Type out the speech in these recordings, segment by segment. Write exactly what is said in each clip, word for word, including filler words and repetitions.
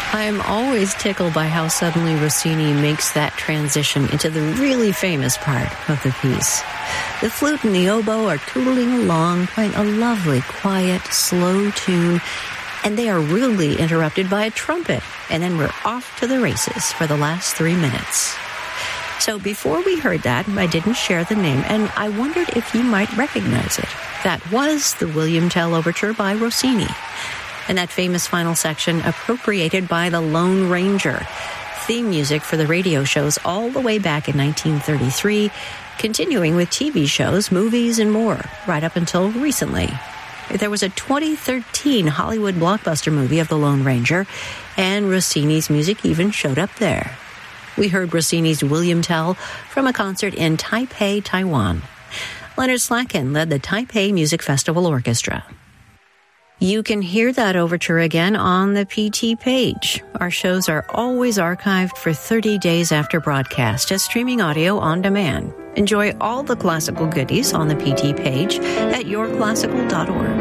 I'm always tickled by how suddenly Rossini makes that transition into the really famous part of the piece. The flute and the oboe are tootling along, playing a lovely, quiet, slow tune, and they are rudely interrupted by a trumpet, and then we're off to the races for the last three minutes. So before we heard that, I didn't share the name, and I wondered if you might recognize it. That was the William Tell Overture by Rossini, and that famous final section appropriated by the Lone Ranger, theme music for the radio shows all the way back in nineteen thirty-three, continuing with T V shows, movies, and more, right up until recently. There was a twenty thirteen Hollywood blockbuster movie of the Lone Ranger, and Rossini's music even showed up there. We heard Rossini's William Tell from a concert in Taipei, Taiwan. Leonard Slatkin led the Taipei Music Festival Orchestra. You can hear that overture again on the P T page. Our shows are always archived for thirty days after broadcast as streaming audio on demand. Enjoy all the classical goodies on the P T page at your classical dot org.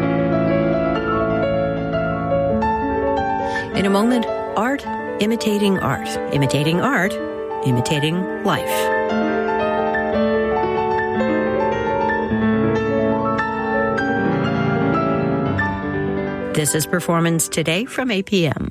In a moment, art imitating art, imitating art, imitating life. This is Performance Today from A P M.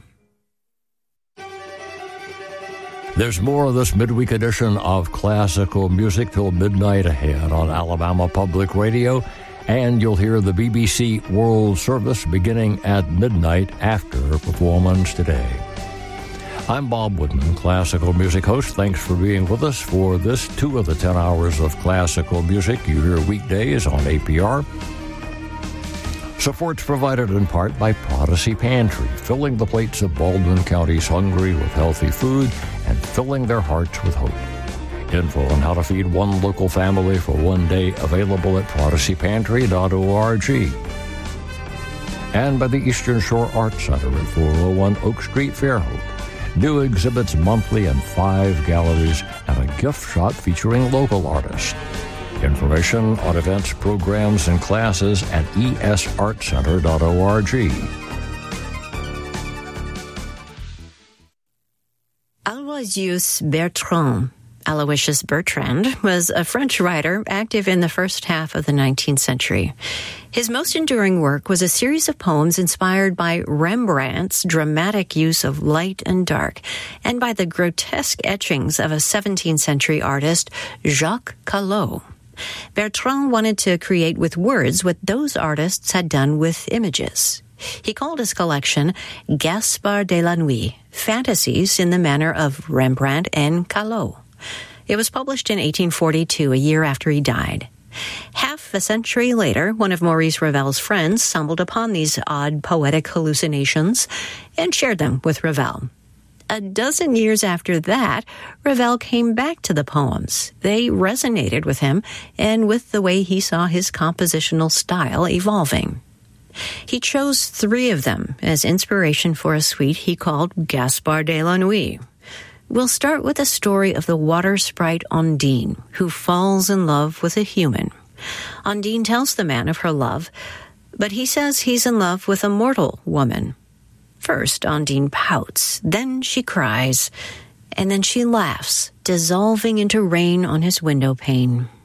There's more of this midweek edition of Classical Music till midnight ahead on Alabama Public Radio, and you'll hear the B B C World Service beginning at midnight after Performance Today. I'm Bob Woodman, classical music host. Thanks for being with us for this two of the ten hours of classical music you hear weekdays on A P R. Support's provided in part by Prodigy Pantry, filling the plates of Baldwin County's hungry with healthy food and filling their hearts with hope. Info on how to feed one local family for one day available at prodigy pantry dot org. And by the Eastern Shore Arts Center at four oh one Oak Street, Fairhope. New exhibits monthly in five galleries and a gift shop featuring local artists. Information on events, programs, and classes at e s art center dot org. Aloysius Bertrand, Aloysius Bertrand, was a French writer active in the first half of the nineteenth century. His most enduring work was a series of poems inspired by Rembrandt's dramatic use of light and dark, and by the grotesque etchings of a seventeenth century artist, Jacques Callot. Bertrand wanted to create with words what those artists had done with images. He called his collection Gaspard de la Nuit, Fantasies in the Manner of Rembrandt and Callot. It was published in eighteen forty-two, a year after he died. Half a century later, one of Maurice Ravel's friends stumbled upon these odd poetic hallucinations and shared them with Ravel. A dozen years after that, Ravel came back to the poems. They resonated with him and with the way he saw his compositional style evolving. He chose three of them as inspiration for a suite he called Gaspard de la Nuit. We'll start with the story of the water sprite Ondine, who falls in love with a human. Ondine tells the man of her love, but he says he's in love with a mortal woman. First, Ondine pouts, then she cries, and then she laughs, dissolving into rain on his window pane.